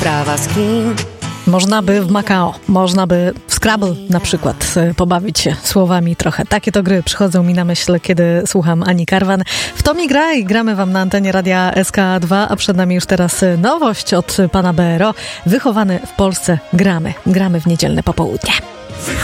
sprawa z kim. Można by w Macao, można by w Scrabble na przykład pobawić się słowami trochę. Takie to gry przychodzą mi na myśl, kiedy słucham Ani Karwan. W to mi gra i gramy wam na antenie Radia SK2, a przed nami już teraz nowość od pana BRO. Wychowany w Polsce gramy w niedzielne popołudnie.